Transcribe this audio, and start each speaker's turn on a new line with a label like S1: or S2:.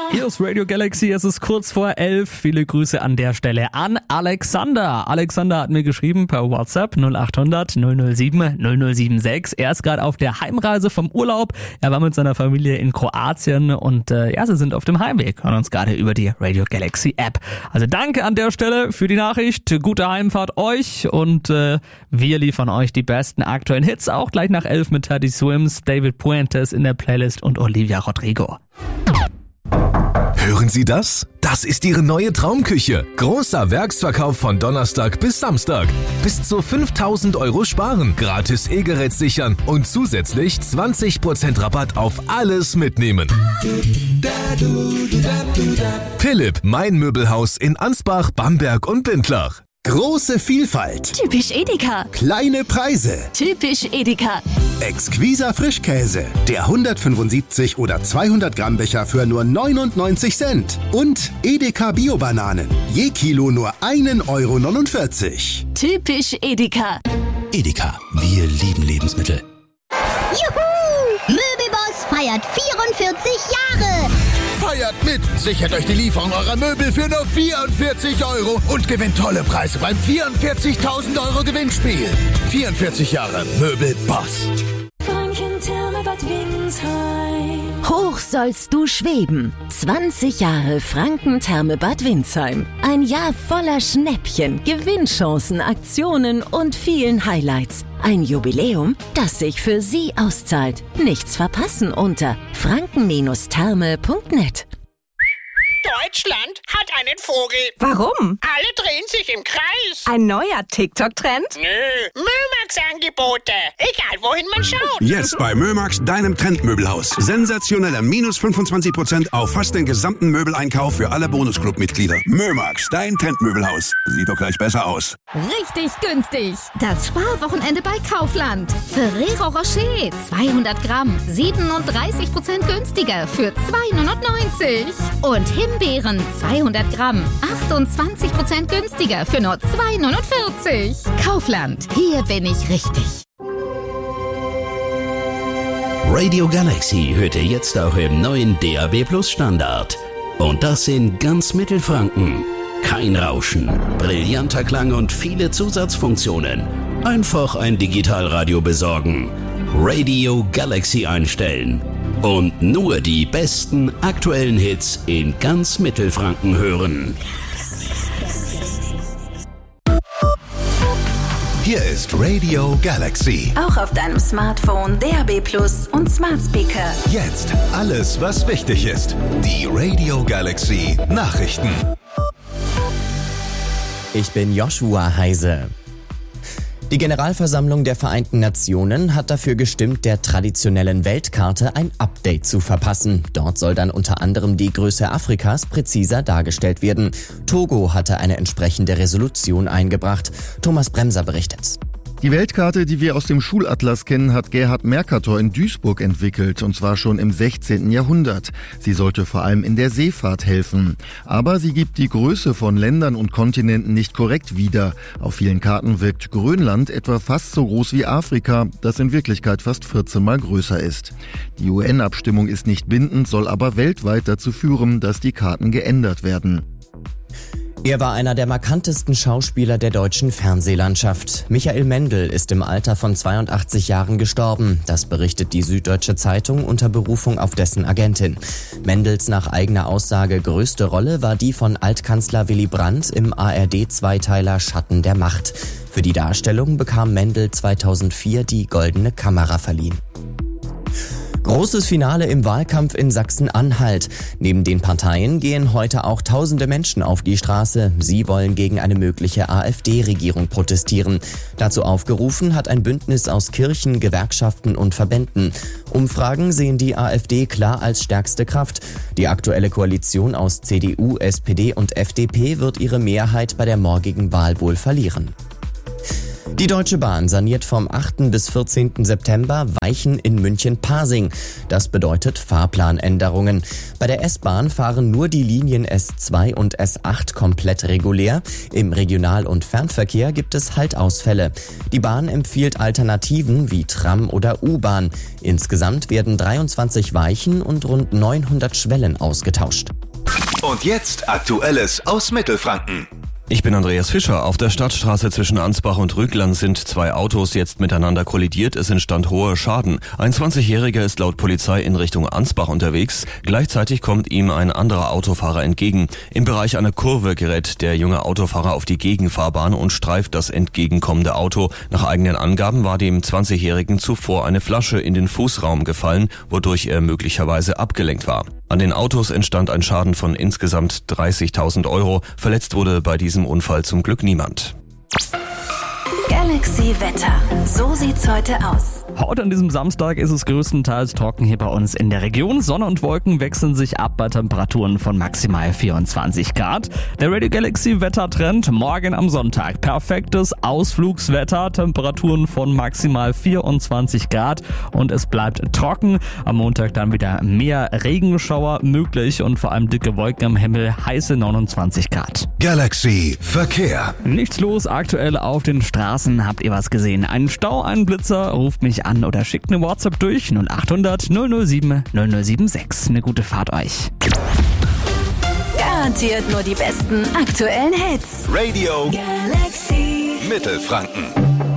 S1: Hier ist Radio Galaxy, es ist kurz vor 11. Viele Grüße an der Stelle an Alexander. Alexander hat mir geschrieben per WhatsApp 0800 007 0076. Er ist gerade auf der Heimreise vom Urlaub. Er war mit seiner Familie in Kroatien und sie sind auf dem Heimweg. Hören uns gerade über die Radio Galaxy App. Also danke an der Stelle für die Nachricht. Gute Heimfahrt euch und wir liefern euch die besten aktuellen Hits. Auch gleich nach 11 mit Teddy Swims, David Puentes in der Playlist und Olivia Rodrigo.
S2: Hören Sie das? Das ist Ihre neue Traumküche. Großer Werksverkauf von Donnerstag bis Samstag. Bis zu 5.000 € sparen, gratis E-Gerät sichern und zusätzlich 20% Rabatt auf alles mitnehmen. Philipp, mein Möbelhaus in Ansbach, Bamberg und Bindlach.
S3: Große Vielfalt.
S4: Typisch Edeka.
S3: Kleine Preise.
S4: Typisch Edeka.
S3: Exquiser Frischkäse. Der 175 oder 200 Gramm Becher für nur 99 Cent. Und Edeka Bio-Bananen. Je Kilo nur 1,49 €.
S4: Typisch Edeka.
S5: Edeka, wir lieben Lebensmittel.
S6: Juhu! Möbelboss feiert 44 Jahre.
S7: Feiert mit! Sichert euch die Lieferung eurer Möbel für nur 44 € und gewinnt tolle Preise beim 44.000 € Gewinnspiel. 44 Jahre Möbelboss.
S4: Hoch sollst du schweben. 20 Jahre Franken-Therme Bad Windsheim. Ein Jahr voller Schnäppchen, Gewinnchancen, Aktionen und vielen Highlights. Ein Jubiläum, das sich für Sie auszahlt. Nichts verpassen unter franken-therme.net.
S8: Deutschland hat einen Vogel.
S9: Warum?
S8: Alle drehen sich im Kreis.
S9: Ein neuer TikTok-Trend?
S8: Nö, Mömax-Angebote. Egal, wohin man schaut.
S10: Jetzt bei Mömax, deinem Trendmöbelhaus. Sensationelle minus 25% auf fast den gesamten Möbeleinkauf für alle Bonusclub-Mitglieder. Mömax, dein Trendmöbelhaus. Sieht doch gleich besser aus.
S11: Richtig günstig. Das Sparwochenende bei Kaufland. Ferrero Rocher, 200 Gramm, 37% günstiger für 2,99 €. Und Himbeeren, 200 Gramm, 28% günstiger für nur 2,49 €. Kaufland, hier bin ich richtig.
S5: Radio Galaxy hört ihr jetzt auch im neuen DAB+ Standard. Und das in ganz Mittelfranken. Kein Rauschen, brillanter Klang und viele Zusatzfunktionen. Einfach ein Digitalradio besorgen. Radio Galaxy einstellen. Und nur die besten aktuellen Hits in ganz Mittelfranken hören.
S2: Hier ist Radio Galaxy.
S4: Auch auf deinem Smartphone, DAB+ und Smart Speaker.
S2: Jetzt alles, was wichtig ist. Die Radio Galaxy Nachrichten.
S12: Ich bin Joshua Heise. Die Generalversammlung der Vereinten Nationen hat dafür gestimmt, der traditionellen Weltkarte ein Update zu verpassen. Dort soll dann unter anderem die Größe Afrikas präziser dargestellt werden. Togo hatte eine entsprechende Resolution eingebracht. Thomas Bremser berichtet.
S13: Die Weltkarte, die wir aus dem Schulatlas kennen, hat Gerhard Mercator in Duisburg entwickelt, und zwar schon im 16. Jahrhundert. Sie sollte vor allem in der Seefahrt helfen. Aber sie gibt die Größe von Ländern und Kontinenten nicht korrekt wieder. Auf vielen Karten wirkt Grönland etwa fast so groß wie Afrika, das in Wirklichkeit fast 14 Mal größer ist. Die UN-Abstimmung ist nicht bindend, soll aber weltweit dazu führen, dass die Karten geändert werden.
S12: Er war einer der markantesten Schauspieler der deutschen Fernsehlandschaft. Michael Mendl ist im Alter von 82 Jahren gestorben. Das berichtet die Süddeutsche Zeitung unter Berufung auf dessen Agentin. Mendls nach eigener Aussage größte Rolle war die von Altkanzler Willy Brandt im ARD-Zweiteiler Schatten der Macht. Für die Darstellung bekam Mendl 2004 die Goldene Kamera verliehen. Großes Finale im Wahlkampf in Sachsen-Anhalt. Neben den Parteien gehen heute auch tausende Menschen auf die Straße. Sie wollen gegen eine mögliche AfD-Regierung protestieren. Dazu aufgerufen hat ein Bündnis aus Kirchen, Gewerkschaften und Verbänden. Umfragen sehen die AfD klar als stärkste Kraft. Die aktuelle Koalition aus CDU, SPD und FDP wird ihre Mehrheit bei der morgigen Wahl wohl verlieren. Die Deutsche Bahn saniert vom 8. bis 14. September Weichen in München-Pasing. Das bedeutet Fahrplanänderungen. Bei der S-Bahn fahren nur die Linien S2 und S8 komplett regulär. Im Regional- und Fernverkehr gibt es Haltausfälle. Die Bahn empfiehlt Alternativen wie Tram oder U-Bahn. Insgesamt werden 23 Weichen und rund 900 Schwellen ausgetauscht.
S2: Und jetzt Aktuelles aus Mittelfranken.
S14: Ich bin Andreas Fischer. Auf der Stadtstraße zwischen Ansbach und Rügland sind 2 Autos jetzt miteinander kollidiert. Es entstand hoher Schaden. Ein 20-Jähriger ist laut Polizei in Richtung Ansbach unterwegs. Gleichzeitig kommt ihm ein anderer Autofahrer entgegen. Im Bereich einer Kurve gerät der junge Autofahrer auf die Gegenfahrbahn und streift das entgegenkommende Auto. Nach eigenen Angaben war dem 20-Jährigen zuvor eine Flasche in den Fußraum gefallen, wodurch er möglicherweise abgelenkt war. An den Autos entstand ein Schaden von insgesamt 30.000 €. Verletzt wurde bei diesem Unfall zum Glück niemand.
S4: Galaxy Wetter. So sieht's heute aus.
S1: Heute an diesem Samstag ist es größtenteils trocken hier bei uns in der Region. Sonne und Wolken wechseln sich ab bei Temperaturen von maximal 24 Grad. Der Radio Galaxy Wettertrend morgen am Sonntag. Perfektes Ausflugswetter, Temperaturen von maximal 24 Grad und es bleibt trocken. Am Montag dann wieder mehr Regenschauer möglich und vor allem dicke Wolken am Himmel, heiße 29 Grad.
S2: Galaxy Verkehr.
S1: Nichts los aktuell auf den Straßen. Habt ihr was gesehen? Einen Stau, einen Blitzer? Ruft mich an oder schickt eine WhatsApp durch 0800 007 0076. Eine gute Fahrt euch.
S4: Garantiert nur die besten aktuellen Hits.
S2: Radio
S4: Galaxy
S2: Mittelfranken.